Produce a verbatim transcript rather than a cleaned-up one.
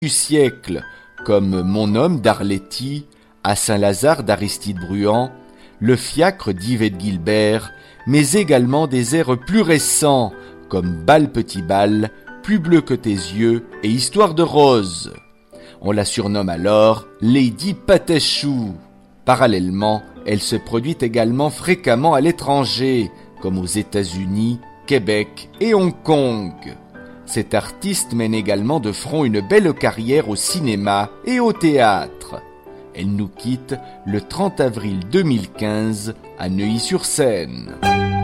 du siècle, comme Mon homme d'Arletty, À Saint-Lazare d'Aristide Bruand, Le fiacre d'Yvette Guilbert, mais également des airs plus récents, comme Bal petit bal, Plus bleu que tes yeux et Histoire de rose. On la surnomme alors Lady Patachou. Parallèlement, elle se produit également fréquemment à l'étranger, comme aux États-Unis, Québec et Hong Kong. Cette artiste mène également de front une belle carrière au cinéma et au théâtre. Elle nous quitte le trente avril deux mille quinze à Neuilly-sur-Seine.